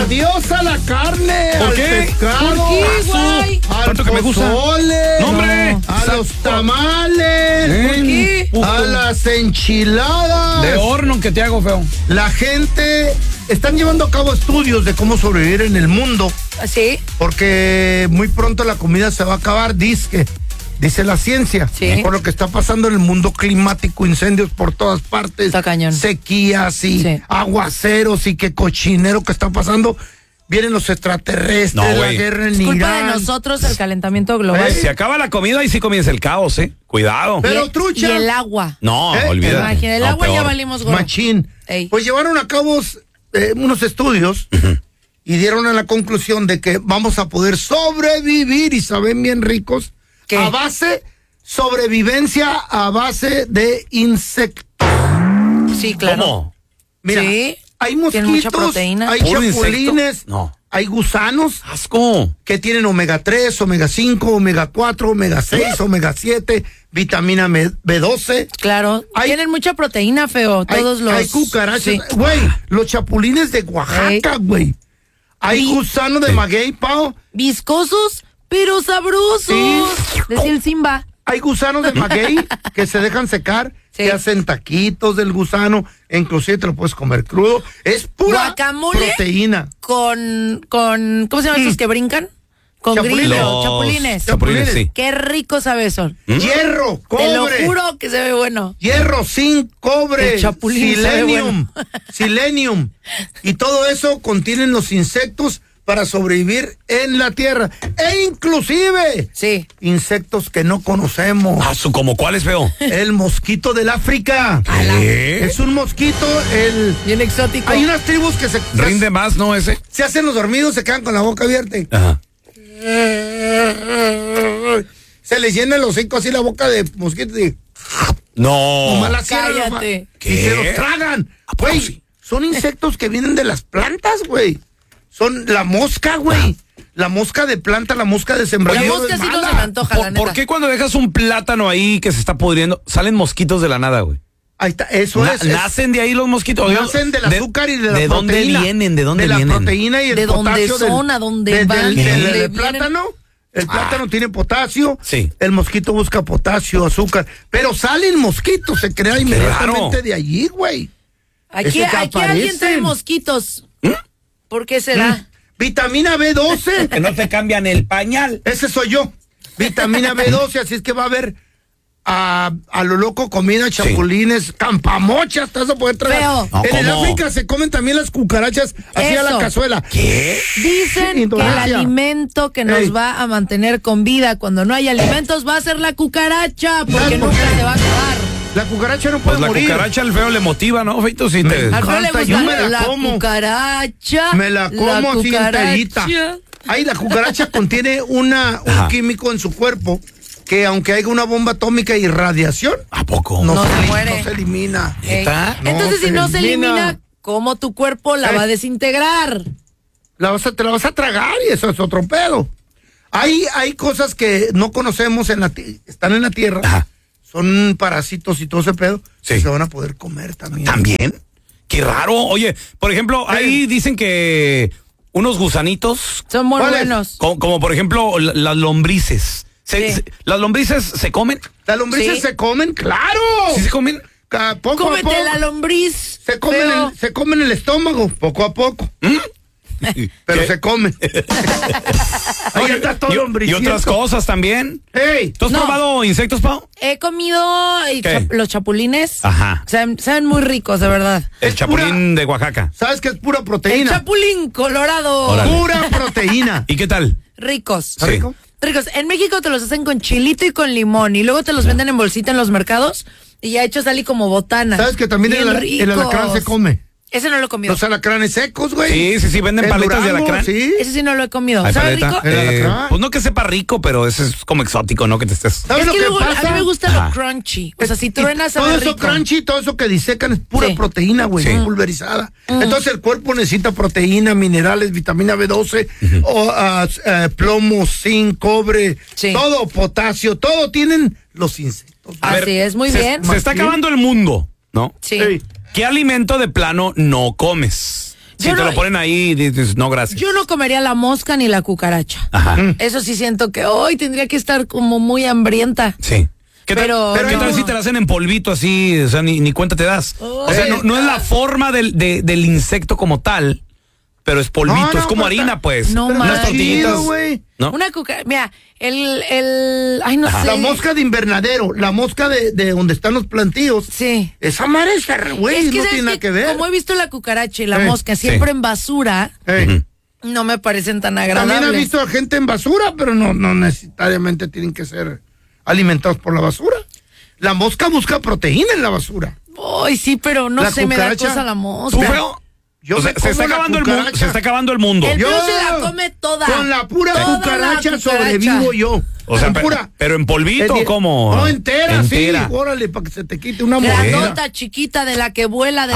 Adiós a la carne, ¿Por al qué? pescado, ¿Por qué, güey? al Tanto que me gusta. pozole, ¡No, hombre! a los tamales, ¿Por qué? a las enchiladas. De horno que te hago, feo. La gente están llevando a cabo estudios de cómo sobrevivir en el mundo, ¿Sí? porque muy pronto la comida se va a acabar, dice la ciencia, Sí. por lo que está pasando en el mundo climático, incendios por todas partes, Está cañón. sequías y Sí. aguaceros y qué cochinero que está pasando. Vienen los extraterrestres, No, la güey. guerra en Es culpa Irán. de nosotros el calentamiento global. Se acaba la comida y sí comienza el caos, Cuidado. Pero Y trucha. el agua. No, ¿Eh? olvídate. Imagina, el No, agua ya peor. valimos gorro. Machín. Ey. Pues llevaron a cabo unos estudios y dieron a la conclusión de que vamos a poder sobrevivir y saben bien ricos. ¿Qué? A base, sobrevivencia a base de insectos. Sí, claro. ¿Cómo? Mira, Sí. hay Tiene mucha mosquitos, proteína. hay ¿Puro chapulines, insecto? No. hay gusanos Asco. que tienen omega 3, omega 5, omega 4, omega 6, omega 7, vitamina B12. Claro. Hay- Tienen mucha proteína, feo. Todos los. Hay cucarachas, Sí. güey, los chapulines de Oaxaca, güey. Hay Sí. gusano de maguey, pao. Viscosos, pero sabrosos. Sí. Decía el Simba. Hay gusanos de maguey que se dejan secar, Sí. que hacen taquitos del gusano, e inclusive te lo puedes comer crudo. Es pura Guacamole. proteína. Con. ¿Cómo se llaman esos que brincan? Con Chapulines. grillo, chapulines. Chapulines, sí. Qué rico sabe eso. Hierro, cobre. Te lo juro que se ve bueno. Hierro, zinc, cobre, El chapulín sabe selenium, selenium. Y todo eso contienen los insectos para sobrevivir en la tierra. E inclusive Sí. insectos que no conocemos. ¿Como cuál es, feo? El mosquito del África. ¿Qué? Es un mosquito, Bien exótico. hay unas tribus que Rinde más, ¿no, ese? se hacen los dormidos, se quedan con la boca abierta. Ajá. Se les llena el hocico así la boca de mosquitos y No. nomás la cierran, cállate. y se los tragan. ¿A poco Güey, sí? son insectos que vienen de las plantas, güey. Son la mosca, güey. La mosca de planta, la mosca de sembradío. La mosca es sí no mala. se me antoja, la neta. ¿Por qué cuando dejas un plátano ahí que se está pudriendo, salen mosquitos de la nada, güey? Ahí está, eso es. ¿Nacen de ahí los mosquitos? Nacen del azúcar y de la ¿De dónde proteína. vienen? ¿De dónde de vienen? la proteína y el ¿De dónde potasio son? ¿A dónde van? del ¿De dónde vienen? plátano. El plátano tiene potasio. Sí. El mosquito busca potasio, azúcar. Pero salen mosquitos, se crea inmediatamente raro. de allí, güey. Aquí, Es que aquí alguien trae aparecen. mosquitos. ¿Por qué será? Vitamina B12. Que no te cambian el pañal. Ese soy yo. Vitamina B12, así es que va a haber a lo loco comida, chapulines, campamochas, te vas a poder traer. Feo. No, en el ¿cómo? África se comen también las cucarachas así a la Eso. cazuela. ¿Qué? Dicen que el Indonesia. alimento que nos Ey. va a mantener con vida cuando no hay alimentos va a ser la cucaracha, porque ¿Sabes por nunca qué? se va a acabar. La cucaracha no puede Pues la morir. cucaracha al feo le motiva, ¿no, feito? Sí, te... Al feo le encanta, gusta yo me la la como. cucaracha. Me la como así enterita. Ay, la cucaracha contiene un Ajá. químico en su cuerpo que aunque haya una bomba atómica y radiación, ¿A poco? No se muere. no se elimina. Ey. ¿Neta? Entonces, No, si no se se elimina. elimina, ¿cómo tu cuerpo la va a desintegrar? Te la vas a tragar y eso es otro pedo. Hay cosas que no conocemos están en la tierra, Ajá. son parásitos y todo ese pedo, Sí. que se van a poder comer también. ¿También? Qué raro. Oye, por ejemplo, ahí dicen que unos gusanitos, Son muy ¿Cuál es? buenos. como por ejemplo las lombrices. Sí. ¿Las lombrices se comen? ¿Las lombrices Sí. se comen? ¡Claro! ¿Sí se comen? Poco a Cómete poco. la lombriz. Se comen, feo. se comen el estómago, poco a poco. Pero ¿Qué? se come. Ahí Oye, está todo y lombriciento. otras cosas también. ¡Ey! ¿Tú has No. probado insectos, Pau? He comido ¿Qué? los chapulines. Ajá. Saben muy ricos, de verdad. El Es chapulín de Oaxaca. ¿Sabes qué es pura El proteína? chapulín colorado. Órale. Pura proteína. ¿Y qué tal? Ricos. ¿Está Sí. rico? Ricos. En México te los hacen con chilito y con limón y luego te los venden en bolsita en los mercados y ya hechos salí como botana. ¿Sabes que también Bien el alacrán se ricos. come? Ese no lo he comido. Los alacranes secos, güey. Sí, venden En paletas de Durango, alacrán. Sí. Ese sí no lo he comido. Ay, ¿Sabe paleta. rico? ¿El alacrán? Pues no que sepa rico, pero ese es como exótico, ¿no? Que te estés... ¿Sabes Es lo que que luego pasa? a mí me gusta Ajá. lo crunchy. O sea, si Y truenas todo sabe eso rico. crunchy, todo eso que disecan es pura Sí. proteína, güey, Sí. pulverizada. Entonces el cuerpo necesita proteína, minerales, vitamina B12, plomo, zinc, cobre, Sí. todo, potasio, todo tienen los insectos. A ver, Así es, muy se, bien. Se está acabando el mundo, ¿no? Sí. Ey, ¿Qué alimento de plano no comes? Si te lo ponen ahí, dices, no, gracias. Yo no comería la mosca ni la cucaracha. Ajá. Eso sí siento que hoy tendría que estar como muy hambrienta. Sí. ¿Qué tal, Pero ¿qué tal no. si te la hacen en polvito así? O sea, ni cuenta te das. O sea, no es la forma del insecto como tal, pero es polvito, No, es como pero harina, pues. No, unas manches. tortillitas. Chido, güey. ¿No? Una cucaracha. Mira, ay, no sé. La mosca de invernadero, la mosca de donde están los plantíos. Sí. Esa madre es, güey, Es que, no ¿sabes tiene nada qué? que ver. Como he visto la cucaracha y la mosca siempre en basura, no me parecen tan agradables. También he visto a gente en basura, pero no necesariamente tienen que ser alimentados por la basura. La mosca busca proteína en la basura. Ay, sí, pero no La sé, me da cucaracha. cosa la mosca. ¿Tú, feo? Yo O sea, me se está como la acabando el mundo. cucaracha. Se está acabando el mundo. El Blue se la come toda. Con la pura Toda la cucaracha cucaracha. sobrevivo yo. O sea, Con pura. pero en polvito o cómo? No, entera, Entera. sí. Órale, para que se te quite una mordida. Grandota, chiquita, de la que vuela, de